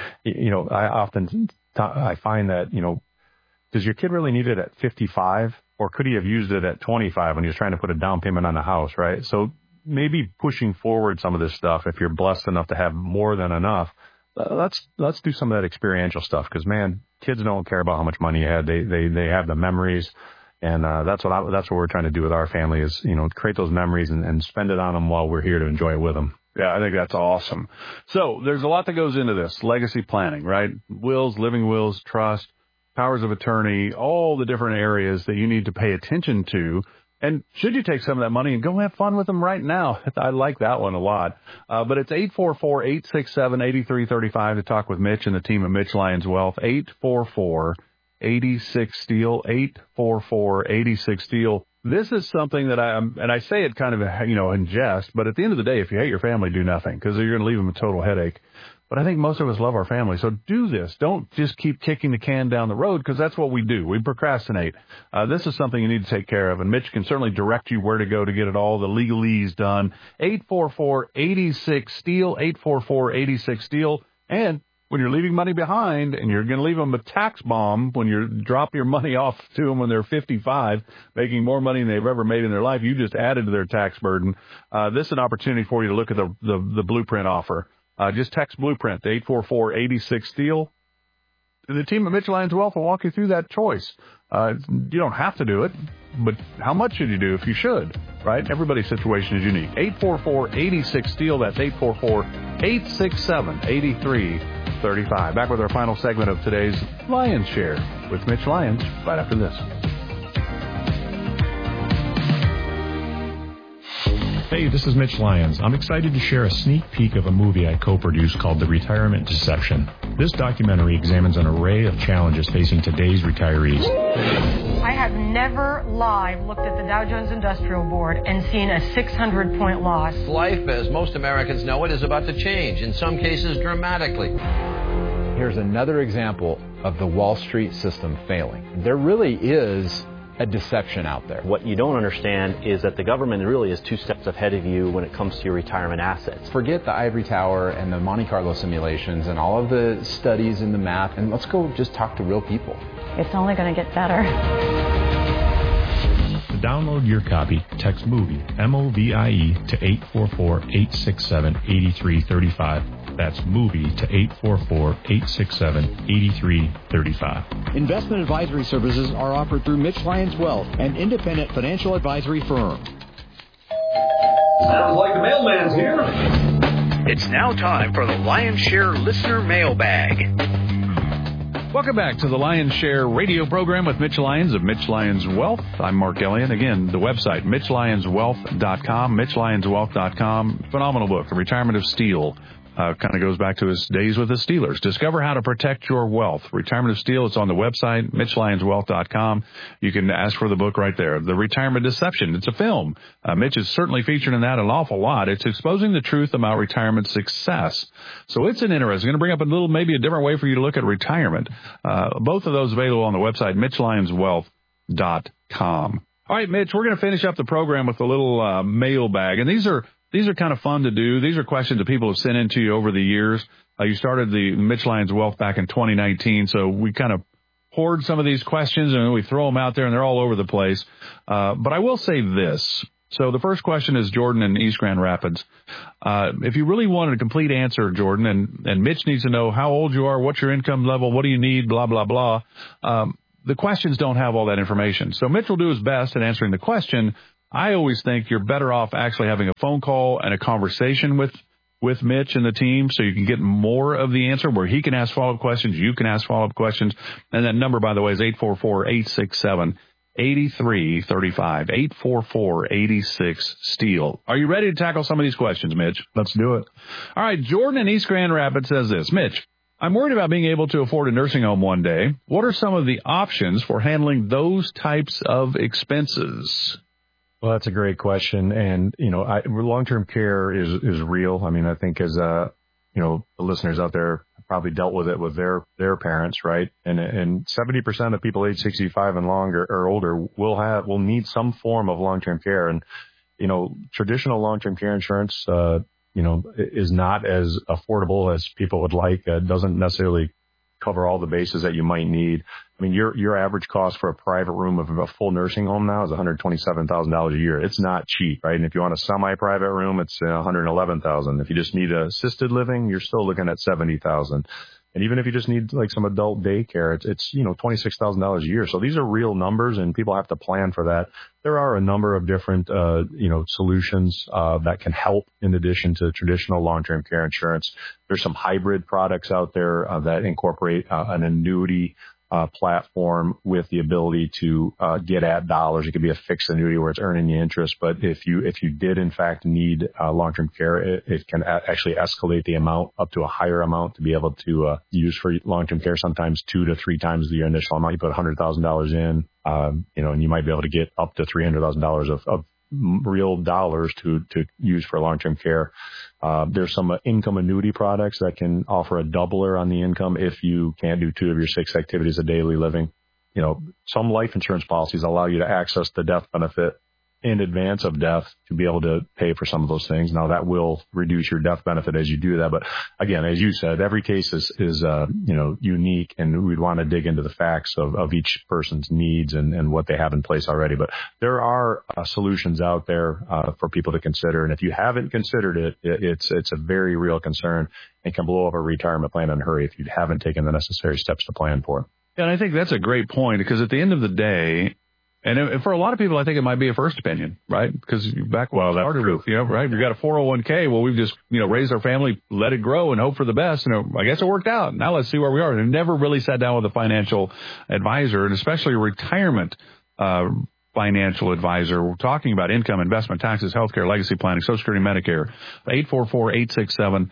S4: I find that, does your kid really need it at 55? Or could he have used it at 25 when he was trying to put a down payment on a house, right? So maybe pushing forward some of this stuff, if you're blessed enough to have more than enough, let's do some of that experiential stuff. Because, man, kids don't care about how much money you had. They have the memories. And that's what we're trying to do with our family is, create those memories and spend it on them while we're here to enjoy it with them.
S11: Yeah, I think that's awesome. So there's a lot that goes into this, legacy planning, right? Wills, living wills, trust, powers of attorney, all the different areas that you need to pay attention to. And should you take some of that money and go have fun with them right now? I like that one a lot. But it's 844-867-8335 to talk with Mitch and the team at Mitch Lyons Wealth. 844-86-STEEL, 844-86-STEEL. This is something that I say it kind of, in jest, but at the end of the day, if you hate your family, do nothing, because you're going to leave them a total headache. But I think most of us love our family. So do this. Don't just keep kicking the can down the road, because that's what we do. We procrastinate. This is something you need to take care of. And Mitch can certainly direct you where to go to get it all the legalese done. 844-86-STEEL, 844-86-STEEL. And when you're leaving money behind and you're going to leave them a tax bomb when you drop your money off to them when they're 55, making more money than they've ever made in their life, you just added to their tax burden. This is an opportunity for you to look at the Blueprint offer. Just text Blueprint to 844-86-STEEL. The team at Mitch Lyons Wealth will walk you through that choice. You don't have to do it, but how much should you do if you should, right? Everybody's situation is unique. 844-86-STEEL. That's 844-867-8335. Back with our final segment of today's Lion's Share with Mitch Lyons right after this.
S12: Hey, this is Mitch Lyons. I'm excited to share a sneak peek of a movie I co-produced called The Retirement Deception. This documentary examines an array of challenges facing today's retirees.
S5: I have never live looked at the Dow Jones Industrial Board and seen a 600-point loss.
S6: Life, as most Americans know it, is about to change, in some cases dramatically.
S7: Here's another example of the Wall Street system failing. There really is a deception out there.
S8: What you don't understand is that the government really is 2 steps ahead of you when it comes to your retirement assets.
S7: Forget the ivory tower and the Monte Carlo simulations and all of the studies and the math, and let's go just talk to real people.
S9: It's only going to get better.
S12: To download your copy, text MOVIE, M-O-V-I-E, to 844-867-8335. That's MOVIE to 844-867-8335.
S10: Investment advisory services are offered through Mitch Lyons Wealth, an independent financial advisory firm.
S13: Sounds like the mailman's here.
S10: It's now time for the Lion's Share Listener Mailbag.
S11: Welcome back to the Lion's Share radio program with Mitch Lyons of Mitch Lyons Wealth. I'm Mark Elliott. Again, the website, MitchLyonsWealth.com, MitchLyonsWealth.com. Phenomenal book, The Retirement of Steel. Kind of goes back to his days with the Steelers. Discover how to protect your wealth. Retirement of Steel. It's on the website, MitchLyonsWealth.com. You can ask for the book right there. The Retirement Deception. It's a film. Mitch is certainly featured in that an awful lot. It's exposing the truth about retirement success. So it's an interesting. Going to bring up maybe a different way for you to look at retirement. Both of those available on the website, MitchLyonsWealth.com. All right, Mitch, we're going to finish up the program with a little mailbag, and these are kind of fun to do. These are questions that people have sent in to you over the years. You started the Mitch Lyons Wealth back in 2019, so we kind of hoard some of these questions and we throw them out there, and they're all over the place. But I will say this. So the first question is Jordan in East Grand Rapids. If you really wanted a complete answer, Jordan, and Mitch needs to know how old you are, what's your income level, what do you need, blah, blah, blah. The questions don't have all that information. So Mitch will do his best at answering the question. I always think you're better off actually having a phone call and a conversation with Mitch and the team so you can get more of the answer where he can ask follow-up questions, you can ask follow-up questions. And that number, by the way, is 844-867-8335, 844-86-STEEL. Are you ready to tackle some of these questions, Mitch?
S1: Let's do it.
S11: All right, Jordan in East Grand Rapids says this. Mitch, I'm worried about being able to afford a nursing home one day. What are some of the options for handling those types of expenses?
S4: Well, that's a great question. And, long-term care is real. I mean, I think as, the listeners out there have probably dealt with it with their parents, right? And 70% of people age 65 and longer or older will need some form of long-term care. And, traditional long-term care insurance, is not as affordable as people would like. It doesn't necessarily cover all the bases that you might need. I mean, your average cost for a private room of a full nursing home now is $127,000 a year. It's not cheap, right? And if you want a semi-private room, it's $111,000. If you just need assisted living, you're still looking at $70,000. And even if you just need like some adult daycare, it's $26,000 a year. So these are real numbers, and people have to plan for that. There are a number of different solutions that can help in addition to traditional long-term care insurance. There's some hybrid products out there that incorporate an annuity platform with the ability to get at dollars. It could be a fixed annuity where it's earning you interest, but if you did in fact need long-term care, it can actually escalate the amount up to a higher amount to be able to use for long-term care. Sometimes 2 to 3 times the initial amount. You put $100,000 in, and you might be able to get up to $300,000 of real dollars to use for long-term care. There's some income annuity products that can offer a doubler on the income if you can't do 2 of your 6 activities of daily living. Some life insurance policies allow you to access the death benefit in advance of death to be able to pay for some of those things. Now that will reduce your death benefit as you do that. But again, as you said, every case is unique, and we'd want to dig into the facts of each person's needs and what they have in place already. But there are solutions out there for people to consider. And if you haven't considered it, it's a very real concern and can blow up a retirement plan in a hurry if you haven't taken the necessary steps to plan for it.
S11: And I think that's a great point, because at the end of the day, and for a lot of people, I think it might be a first opinion, right? Because back when we started with, right? We got a 401k. Well, we've just, raised our family, let it grow and hope for the best. And I guess it worked out. Now let's see where we are. And never really sat down with a financial advisor, and especially a retirement financial advisor. We're talking about income, investment, taxes, healthcare, legacy planning, Social Security, Medicare. 844-867-8335,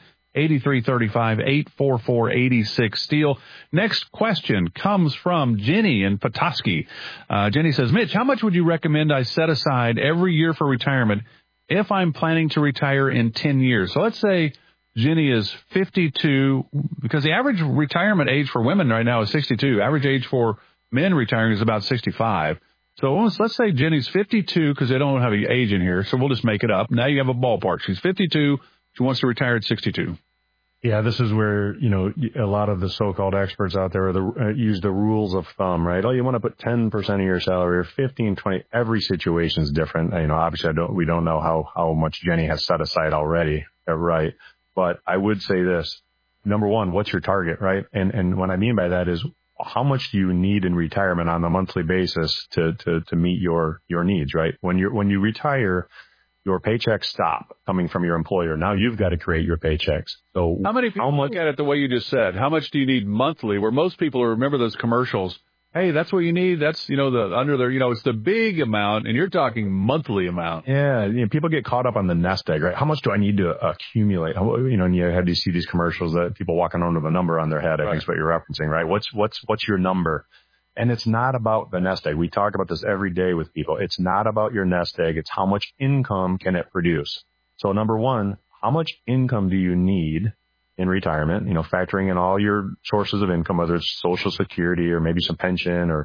S11: 844-86-STEEL. Next question comes from Jenny in Petoskey. Jenny says, Mitch, how much would you recommend I set aside every year for retirement if I'm planning to retire in 10 years? So let's say Jenny is 52, because the average retirement age for women right now is 62. Average age for men retiring is about 65. So let's say Jenny's 52, because they don't have any age in here, so we'll just make it up. Now you have a ballpark. She's 52. She wants to retire at 62.
S4: Yeah, this is where, a lot of the so-called experts out there use the rules of thumb, right? Oh, you want to put 10% of your salary or 15, 20. Every situation is different. Obviously we don't know how much Jenny has set aside already, right? But I would say this. Number one, what's your target, right? And what I mean by that is, how much do you need in retirement on a monthly basis to meet your needs, right? When you retire, your paychecks stop coming from your employer. Now you've got to create your paychecks. So
S11: how many people look at it the way you just said? How much do you need monthly? Where most people remember those commercials. Hey, that's what you need. That's, it's the big amount, and you're talking monthly amount.
S4: Yeah. People get caught up on the nest egg, right? How much do I need to accumulate? And you have to see these commercials that people walking around with a number on their head. I think is what you're referencing, right? What's your number? And it's not about the nest egg. We talk about this every day with people. It's not about your nest egg. It's how much income can it produce. So number one, how much income do you need in retirement? Factoring in all your sources of income, whether it's Social Security or maybe some pension or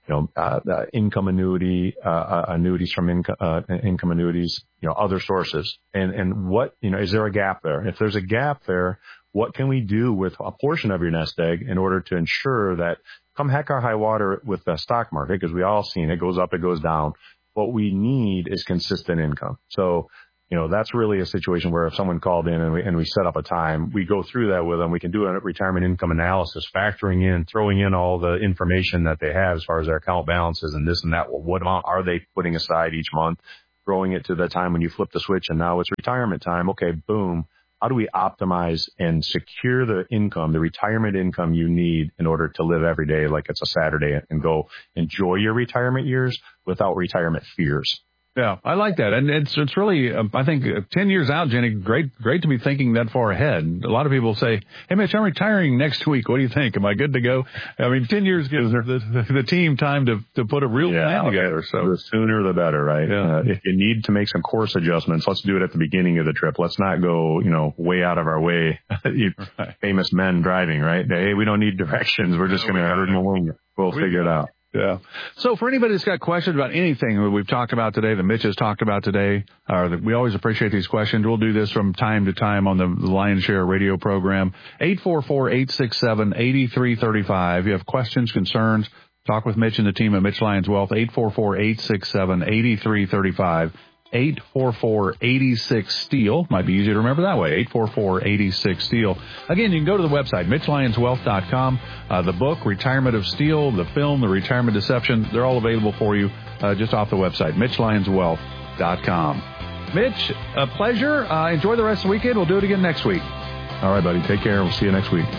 S1: income annuities from income annuities, other sources. And what, is there a gap there? If there's a gap there, what can we do with a portion of your nest egg in order to ensure that come heck or high water with the stock market, because we all seen it goes up, it goes down. What we need is consistent income. So, that's really a situation where if someone called in and we set up a time, we go through that with them. We can do a retirement income analysis, throwing in all the information that they have as far as their account balances and this and that. Well, what amount are they putting aside each month? Growing it to the time when you flip the switch and now it's retirement time. Okay, boom. How do we optimize and secure the income, the retirement income you need in order to live every day like it's a Saturday and go enjoy your retirement years without retirement fears?
S11: Yeah, I like that. And it's really, I think 10 years out, Jenny, great to be thinking that far ahead. A lot of people say, hey, Mitch, I'm retiring next week. What do you think? Am I good to go? I mean, 10 years gives the team time to put a real plan together. So
S1: the sooner the better, right?
S11: Yeah.
S1: If you need to make some course adjustments, let's do it at the beginning of the trip. Let's not go, way out of our way. Right. Famous men driving, right? Hey, we don't need directions. We're just going to, we'll figure it out.
S11: Yeah. So for anybody that's got questions about anything that we've talked about today, that Mitch has talked about today, we always appreciate these questions. We'll do this from time to time on the Lion's Share radio program. 844-867-8335. If you have questions, concerns, talk with Mitch and the team at Mitch Lyons Wealth. 844-867-8335. 844-86-STEEL. Might be easier to remember that way. 844-86-STEEL. Again, you can go to the website, MitchLyonsWealth.com. The book, Retirement of Steel, the film, The Retirement Deception, they're all available for you just off the website, MitchLyonsWealth.com. Mitch, a pleasure. Enjoy the rest of the weekend. We'll do it again next week.
S1: All right, buddy. Take care. We'll see you next week.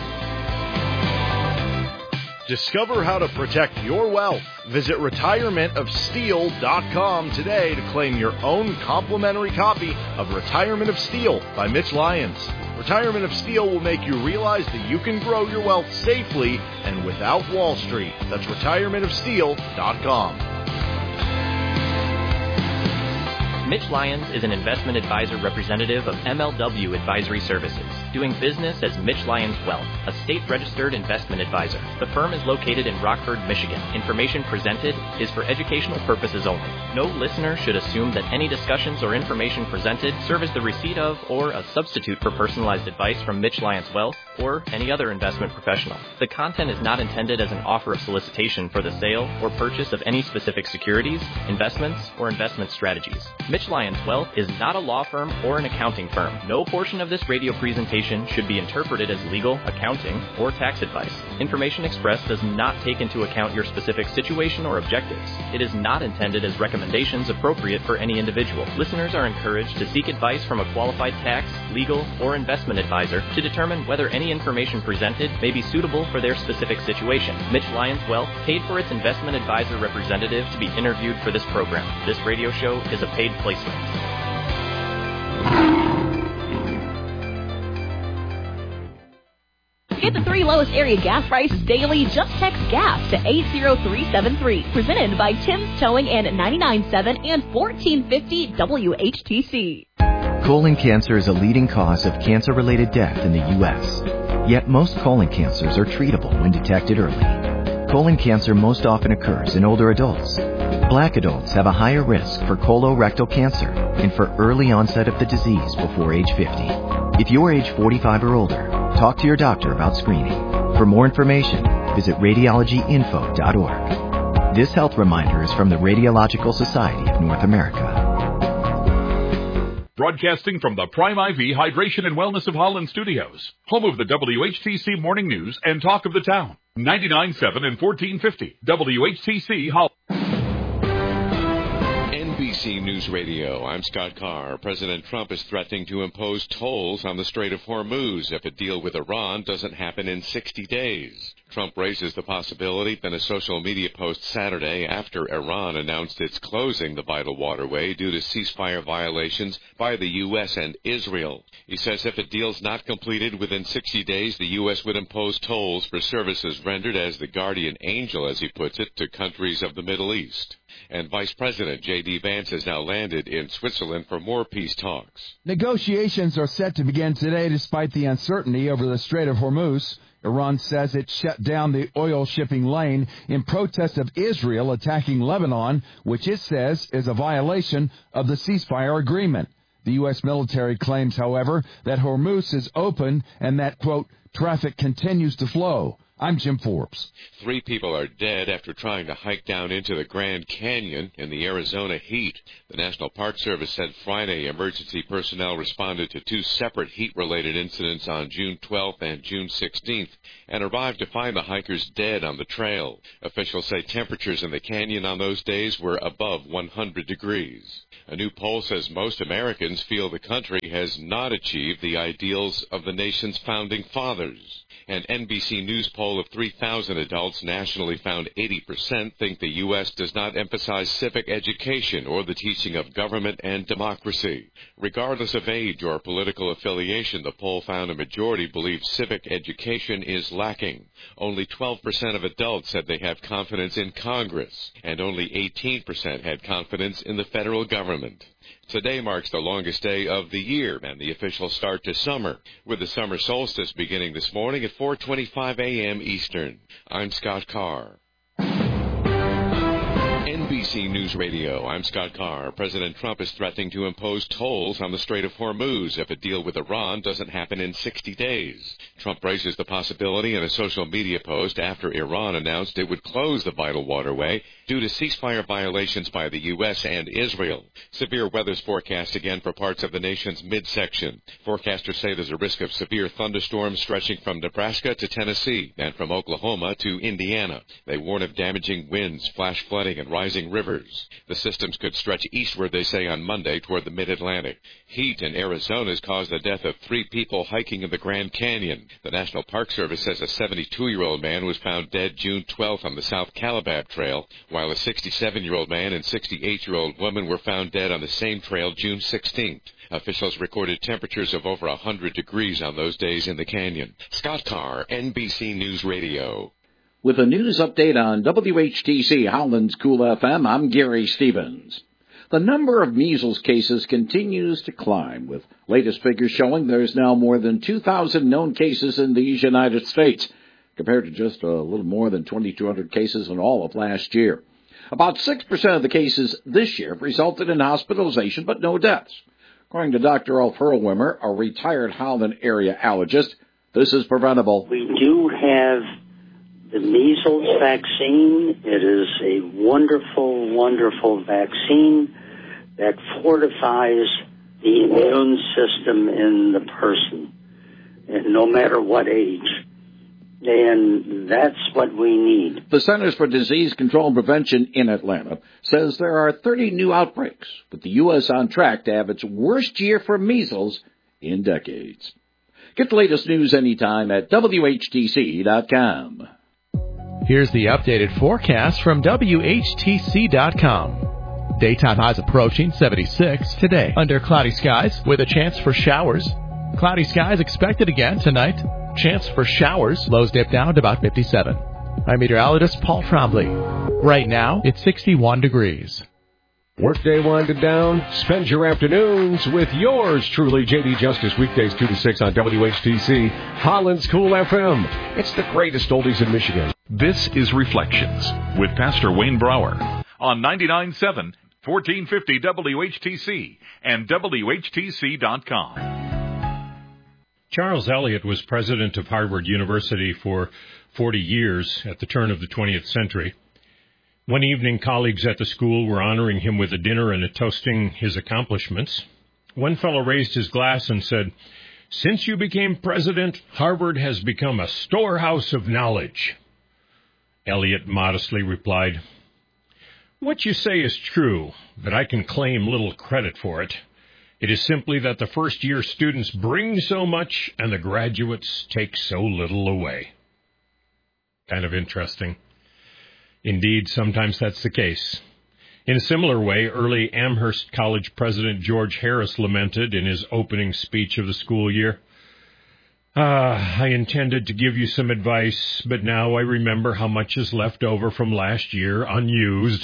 S3: Discover how to protect your wealth. Visit retirementofsteel.com today to claim your own complimentary copy of Retirement of Steel by Mitch Lyons. Retirement of Steel will make you realize that you can grow your wealth safely and without Wall Street. That's retirementofsteel.com.
S13: Mitch Lyons is an investment advisor representative of MLW Advisory Services, doing business as Mitch Lyons Wealth, a state-registered investment advisor. The firm is located in Rockford, Michigan. Information presented is for educational purposes only. No listener should assume that any discussions or information presented serve as the receipt of or a substitute for personalized advice from Mitch Lyons Wealth or any other investment professional. The content is not intended as an offer of solicitation for the sale or purchase of any specific securities, investments, or investment strategies. Mitch Lyons Wealth is not a law firm or an accounting firm. No portion of this radio presentation should be interpreted as legal, accounting, or tax advice. Information expressed does not take into account your specific situation or objectives. It is not intended as recommendations appropriate for any individual. Listeners are encouraged to seek advice from a qualified tax, legal, or investment advisor to determine whether any information presented may be suitable for their specific situation. Mitch Lyons Wealth paid for its investment advisor representative to be interviewed for this program. This radio show is a paid placement.
S14: To get the 3 lowest area gas prices daily, just text GAS to 80373. Presented by Tim's Towing and 99.7 and 1450 WHTC.
S15: Colon cancer is a leading cause of cancer-related death in the U.S. Yet most colon cancers are treatable when detected early. Colon cancer most often occurs in older adults. Black adults have a higher risk for colorectal cancer and for early onset of the disease before age 50. If you're age 45 or older, talk to your doctor about screening. For more information, visit radiologyinfo.org. This health reminder is from the Radiological Society of North America.
S16: Broadcasting from the Prime IV Hydration and Wellness of Holland Studios, home of the WHTC Morning News and Talk of the Town, 99.7 and 1450 WHTC Holland.
S17: NBC News Radio, I'm Scott Carr. President Trump is threatening to impose tolls on the Strait of Hormuz if a deal with Iran doesn't happen in 60 days. Trump raises the possibility in a social media post Saturday after Iran announced it's closing the vital waterway due to ceasefire violations by the U.S. and Israel. He says if a deal's not completed within 60 days, the U.S. would impose tolls for services rendered as the guardian angel, as he puts it, to countries of the Middle East. And Vice President J.D. Vance has now landed in Switzerland for more peace talks.
S18: Negotiations are set to begin today despite the uncertainty over the Strait of Hormuz. Iran says it shut down the oil shipping lane in protest of Israel attacking Lebanon, which it says is a violation of the ceasefire agreement. The U.S. military claims, however, that Hormuz is open and that, quote, traffic continues to flow. I'm Jim Forbes.
S17: 3 people are dead after trying to hike down into the Grand Canyon in the Arizona heat. The National Park Service said Friday emergency personnel responded to 2 separate heat-related incidents on June 12th and June 16th and arrived to find the hikers dead on the trail. Officials say temperatures in the canyon on those days were above 100 degrees. A new poll says most Americans feel the country has not achieved the ideals of the nation's founding fathers. An NBC News poll of 3,000 adults nationally found 80% think the U.S. does not emphasize civic education or the teaching of government and democracy. Regardless of age or political affiliation, the poll found a majority believe civic education is lacking. Only 12% of adults said they have confidence in Congress, and only 18% had confidence in the federal government. Today marks the longest day of the year and the official start to summer, with the summer solstice beginning this morning at 4:25 a.m. Eastern. I'm Scott Carr. NBC News Radio, I'm Scott Carr. President Trump is threatening to impose tolls on the Strait of Hormuz if a deal with Iran doesn't happen in 60 days. Trump raises the possibility in a social media post after Iran announced it would close the vital waterway due to ceasefire violations by the U.S. and Israel. Severe weather's forecast again for parts of the nation's midsection. Forecasters say there's a risk of severe thunderstorms stretching from Nebraska to Tennessee and from Oklahoma to Indiana. They warn of damaging winds, flash flooding, and rising rivers. The systems could stretch eastward, they say, on Monday toward the mid-Atlantic. Heat in Arizona has caused the death of 3 people hiking in the Grand Canyon. The National Park Service says a 72-year-old man was found dead June 12th on the South Calabab Trail, while a 67-year-old man and 68-year-old woman were found dead on the same trail June 16th. Officials recorded temperatures of over 100 degrees on those days in the canyon. Scott Carr, NBC News Radio.
S19: With a news update on WHTC Holland's Cool FM, I'm Gary Stevens. The number of measles cases continues to climb, with latest figures showing there's now more than 2,000 known cases in these United States, compared to just a little more than 2,200 cases in all of last year. About 6% of the cases this year resulted in hospitalization, but no deaths. According to Dr. Ulf Hurlwimmer, a retired Holland area allergist, this is preventable.
S20: We do have the measles vaccine. It is a wonderful, wonderful vaccine that fortifies the immune system in the person, and no matter what age. And that's what we need.
S19: The Centers for Disease Control and Prevention in Atlanta says there are 30 new outbreaks, with the U.S. on track to have its worst year for measles in decades. Get the latest news anytime at WHTC.com.
S21: Here's the updated forecast from WHTC.com. Daytime highs approaching 76 today. Under cloudy skies with a chance for showers. Cloudy skies expected again tonight. Chance for showers. Lows dip down to about 57. I'm meteorologist Paul Trombley. Right now, it's 61 degrees.
S22: Workday winding down. Spend your afternoons with yours truly, J.D. Justice, weekdays 2 to 6 on WHTC, Holland's Cool FM. It's the greatest oldies in Michigan.
S16: This is Reflections with Pastor Wayne Brower on 99.7, 1450 WHTC and WHTC.com.
S12: Charles Eliot was president of Harvard University for 40 years at the turn of the 20th century. One evening, colleagues at the school were honoring him with a dinner and toasting his accomplishments. One fellow raised his glass and said, "Since you became president, Harvard has become a storehouse of knowledge." Eliot modestly replied, "What you say is true, but I can claim little credit for it. It is simply that the first-year students bring so much and the graduates take so little away." Kind of interesting. Indeed, sometimes that's the case. In a similar way, early Amherst College President George Harris lamented in his opening speech of the school year, "I intended to give you some advice, but now I remember how much is left over from last year unused."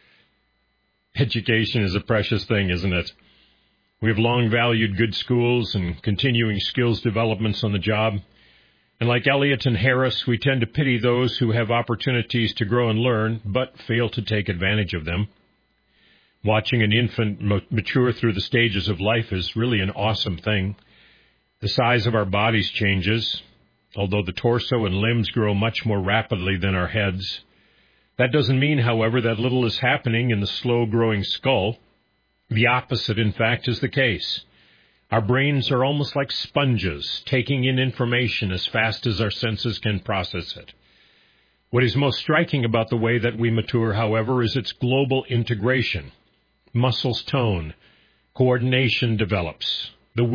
S12: Education is a precious thing, isn't it? We have long valued good schools and continuing skills developments on the job. And like Elliott and Harris, we tend to pity those who have opportunities to grow and learn, but fail to take advantage of them. Watching an infant mature through the stages of life is really an awesome thing. The size of our bodies changes, although the torso and limbs grow much more rapidly than our heads. That doesn't mean, however, that little is happening in the slow-growing skull. The opposite, in fact, is the case. Our brains are almost like sponges, taking in information as fast as our senses can process it. What is most striking about the way that we mature, however, is its global integration. Muscles tone, coordination develops,